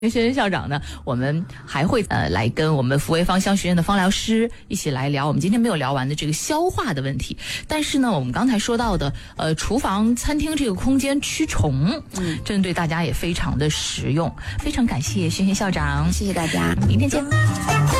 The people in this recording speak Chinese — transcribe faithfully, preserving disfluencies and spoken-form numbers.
薛薛校长呢，我们还会呃来跟我们福威芳香学院的芳疗师一起来聊我们今天没有聊完的这个消化的问题。但是呢，我们刚才说到的呃厨房、餐厅这个空间驱虫，嗯，针对大家也非常的实用。非常感谢薛薛校长， 谢谢大家， 明天见。